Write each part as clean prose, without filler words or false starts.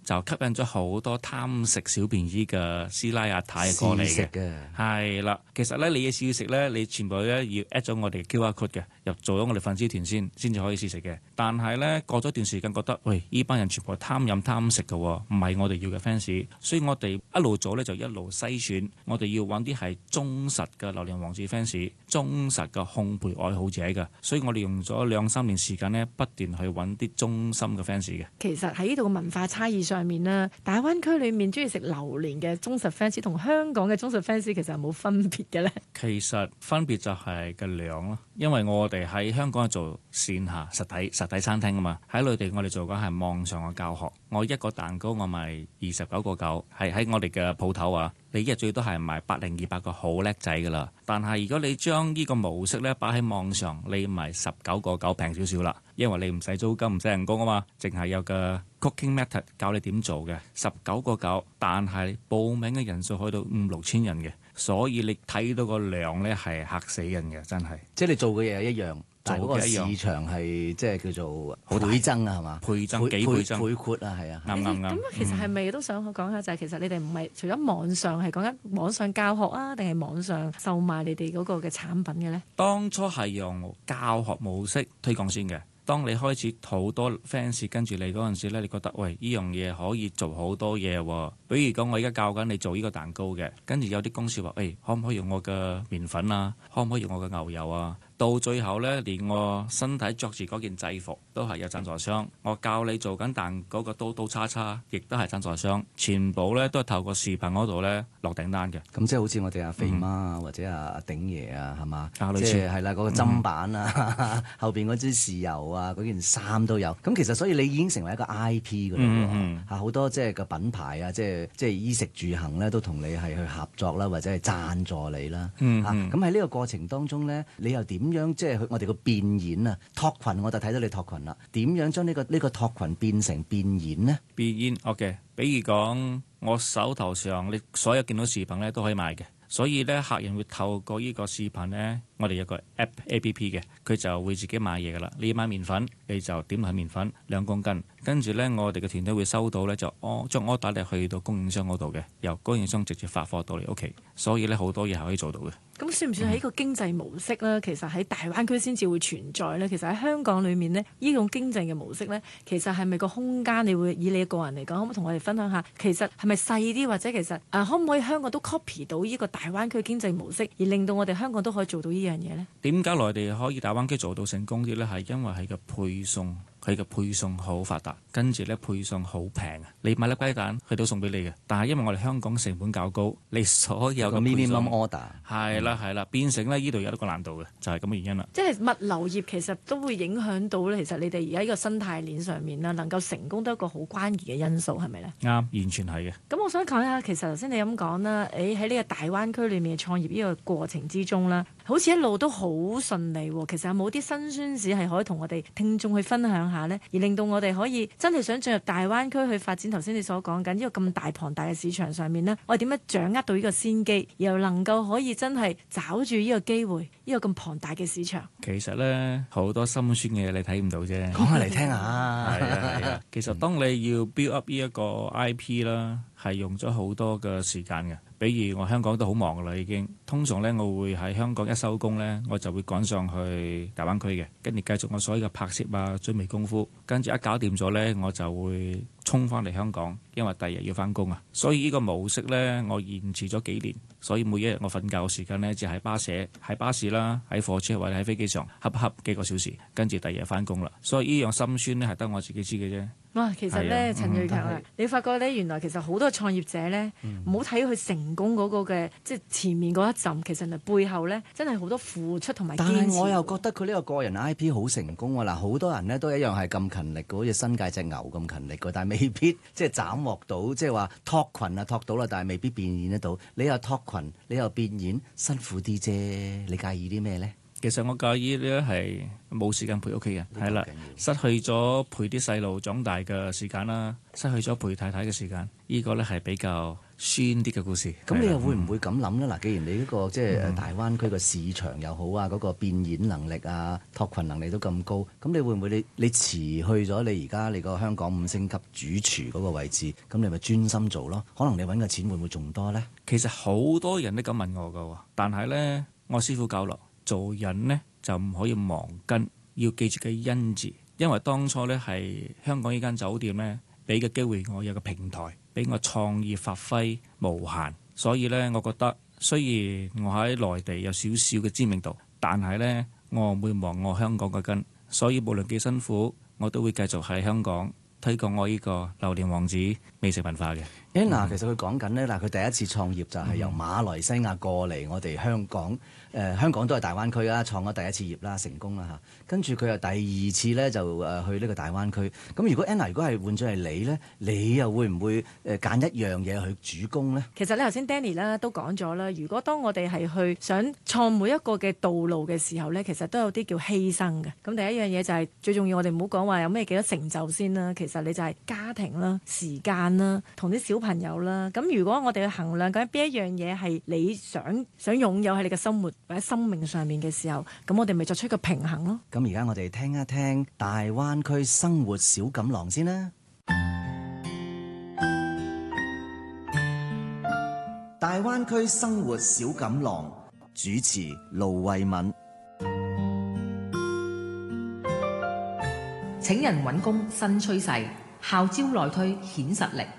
就吸引咗好多貪食小便宜嘅師奶阿太過嚟嘅。係啦，其實咧你嘅試食咧，你全部咧要 at 咗我哋 QR code 嘅，入做咗我哋粉絲團先至可以試食嘅。但係咧過咗段時間覺得，喂，呢班人全部貪飲貪食嘅，唔係我哋要嘅 fans，所以我哋一路做咧就一路篩選，我哋要揾啲係忠實嘅榴蓮王子 fans， 忠實嘅烘焙愛好者嘅，所以我哋用咗2-3年時間咧，不斷去揾啲忠心嘅 fans 嘅。 其實喺呢度嘅文化差異上面咧，大灣區裏面中意食榴蓮嘅忠實 fans 同香港嘅忠實 fans 其實係冇分別嘅咧。 其實分別就係個量咯，因為我哋喺香港係做線下實體餐廳啊嘛，喺內地我哋做緊係網上嘅教學。我一個蛋糕我賣29.9，係喺我哋嘅鋪頭啊。你一日最多係賣100-200個好叻仔噶啦。但係如果你將呢個模式咧擺喺網上，你賣19.9平少少啦，因為你唔使租金唔使人工啊嘛，淨係有個 cooking method 教你點做嘅19.9，但係報名嘅人數去到5-6千人嘅，所以你睇到個量咧係嚇死人嘅，真係。 即係你做嘅嘢一樣。但係嗰個市場係即係叫做倍增啊，係嘛？ 倍增幾倍增？ 倍闊啊，係啊。 啱。 咁其實係咪都想講下就係其實你哋唔係除咗網上係講緊網上教學啊，定係網上售賣你哋嗰個嘅產品嘅咧？ 當初係用教學模式推廣先嘅。當你開始好多 fans 跟住你嗰陣時咧，你覺得喂，呢樣嘢可以做好多嘢喎。比如講，我而家教緊你做呢個蛋糕嘅，跟住有啲公司話，可唔可以用我嘅麵粉啊？可唔可以用我嘅牛油啊？到最後呢，連我身體着住嗰件制服都係有贊助商。我教你做緊蛋嗰個刀叉叉，亦都係贊助商。全部呢都係透過視頻嗰度呢落訂單嘅。 咁即係好似我哋阿肥媽啊，或者阿鼎爺啊，係嘛？ 類似係啦，嗰個砧板啊，後邊嗰支豉油啊，嗰件衫都有。咁其實所以你已經成為一個 IP 㗎啦喎。好多即係個品牌啊，即係衣食住行咧，都同你係去合作啦，或者係贊助你啦。咁喺呢個過程當中咧，你又點樣即係我哋個變現啊？托群我就睇到你托群啦。點樣將呢個托群變成變現呢？ 變現 OK，比如講我手頭上你所有見到視頻咧都可以賣嘅，所以咧客人會透過呢個視頻咧，我哋有個 A P P 嘅，佢就會自己買嘢噶啦。你買麵粉，你就點係麵粉2公斤，跟住咧我哋嘅團隊會收到咧就將 order 咧去到供應商嗰度嘅，由供應商直接發貨到嚟屋企，所以咧好多嘢係可以做到嘅。 咁算唔算係一個經濟模式咧？其實喺大灣區先至會存在咧。其實喺香港裏面呢，呢種經濟嘅模式咧，其實係咪個空間？你會以你個人嚟講，可唔可以同我哋分享下？其實係咪細啲，或者其實可唔可以香港都 copy 到呢個大灣區經濟模式，而令到我哋香港都可以做到呢樣嘢咧？ 點解內地可以大灣區做到成功啲咧？係因為係個配送。佢嘅配送好發達，跟住咧配送好平啊！你買粒雞蛋，佢都送俾你嘅。但係因為我哋香港成本較高，你所有嘅 minimum order 係啦，變成咧呢度有一個難度嘅，就係咁嘅原因啦。 即係物流業其實都會影響到咧。其實你哋而家呢個生態鏈上面啦，能夠成功都係一個好關鍵嘅因素，係咪咧？ 啱，完全係嘅。 咁我想講下，其實頭先你咁講啦，喺呢個大灣區裏面嘅創業呢個過程之中啦，好似一路都好順利喎。其實有冇啲辛酸史係可以同我哋聽眾去分享下呢？而令到我哋可以真係想進入大灣區去發展頭先你所講緊呢個咁大龐大嘅市場上面呢，我哋點樣掌握到呢個先機，又能夠可以真係找住呢個機會，呢個咁龐大嘅市場？ 其實呢，好多心酸嘅嘢你睇唔到啫， 講下嚟聽下。 係啊，其實當你要 build up 呢一個 IP 啦，係用咗好多嘅時間嘅。比如我香港都好忙噶啦，已經通常咧，我會喺香港一收工咧，我就會趕上去大灣區嘅，跟住繼續我所有嘅拍攝啊、準備功夫，跟住一搞掂咗咧，我就會衝翻嚟香港，因為第二日要翻工啊。所以呢個模式咧，我延遲咗幾年，所以每一日我瞓覺嘅時間咧，就喺巴士啦，喺火車或者喺飛機上瞌幾個小時，跟住第二日翻工啦。所以呢樣心酸咧，係得我自己知嘅啫。 哇，其實咧，陳銳強啊，你發覺咧，原來其實好多創業者咧，唔好睇佢成功嗰個嘅，即係前面嗰一陣，其實係背後咧，真係好多付出同埋堅持。 但係我又覺得佢呢個個人 IP 好成功喎。嗱，好多人咧都一樣係咁勤力嘅，好似新界隻牛咁勤力嘅，但係未必即係斬獲到，即係話托群啊托到啦，但係未必變現得到。你又托群，你又變現，辛苦啲啫。你介意啲咩咧？ 其實我介意呢係冇時間陪屋企人，係啦，失去咗陪啲細路長大嘅時間啦，失去咗陪太太嘅時間，呢個呢係比較酸啲嘅故事。 咁你又會唔會咁諗呢？嗱，既然你呢個即係大灣區個市場又好啊，嗰個變現能力啊、拓群能力都咁高，咁你會唔會你辭去咗你而家你個香港5星級主廚嗰個位置，咁你咪專心做咯？可能你揾嘅錢會唔會仲多呢？ 其實好多人都咁問我㗎，但係呢，我師傅教落做人呢就唔可以忘根，要記住嘅因字，因為當初呢係香港呢間酒店呢俾嘅機會我有個平台，俾我創意發揮無限，所以呢，我覺得雖然我喺內地有少少嘅知名度，但係呢，我唔會忘我香港嘅根，所以無論幾辛苦，我都會繼續喺香港推廣我呢個榴蓮王子美食文化嘅。 Anna 其實佢講緊呢，嗱，佢第一次創業就係由馬來西亞過嚟我哋香港，香港都係大灣區啦，創咗第一次業啦，成功啦嚇。跟住佢又第二次呢，就去呢個大灣區。咁如果 Anna 如果係換咗係你呢，你又會唔會揀一樣嘢去主攻呢？ 其實咧頭先 Danny 咧都講咗啦，如果當我哋係去想創每一個嘅道路嘅時候呢，其實都有啲叫犧牲嘅。咁第一樣嘢就係最重要，我哋唔好講話有咩幾多成就先啦。其實你就係家庭啦、時間啦、同啲小朋友啦。咁如果我哋去衡量緊邊一樣嘢係你想擁有喺你嘅生活或者生命上面嘅時候，咁我哋咪作出一個平衡咯。 咁而家我哋聽一聽大灣區生活小錦囊先啦。大灣區生活小錦囊，主持盧慧敏。 請人揾工新趨勢，校招內推顯實力。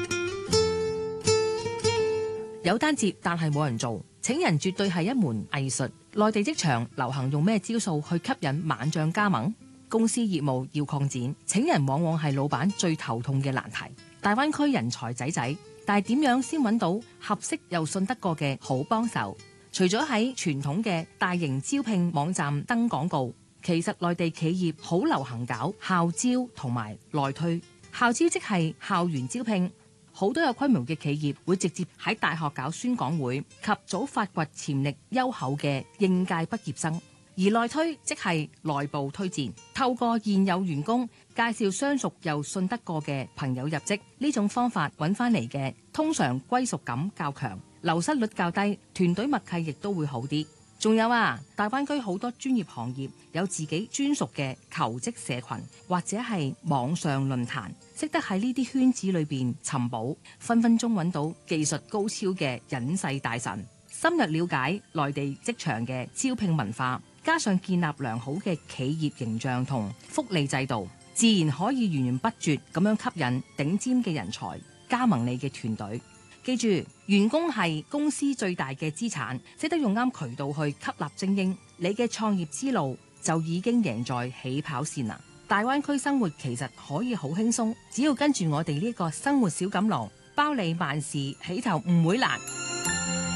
有單接，但係冇人做。請人絕對係一門藝術。內地職場流行用咩招數去吸引猛將加盟？公司業務要擴展，請人往往係老闆最頭痛嘅難題。大灣區人才濟，但係點樣先揾到合適又信得過嘅好幫手？除咗喺傳統嘅大型招聘網站登廣告，其實內地企業好流行搞校招同埋內推。校招即係校園招聘。好多有規模嘅企業會直接喺大學搞宣講會，及早發掘潛力優厚嘅應屆畢業生；而內推即係內部推薦，透過現有員工介紹相熟又信得過嘅朋友入職，呢種方法揾翻嚟嘅，通常歸屬感較強，流失率較低，團隊默契亦都會好啲。仲有啊，大灣區好多專業行業有自己專屬嘅求職社群，或者係網上論壇，識得喺呢啲圈子裏邊尋寶，分分鐘揾到技術高超嘅隱世大神。深入了解內地職場嘅招聘文化，加上建立良好嘅企業形象同福利制度，自然可以源源不絕咁樣吸引頂尖嘅人才加盟你嘅團隊。記住，員工係公司最大嘅資產，識得用啱渠道去吸納精英，你嘅創業之路就已經贏在起跑線啦。大灣區生活其實可以好輕鬆，只要跟住我哋呢個生活小錦囊，包你萬事起頭唔會難。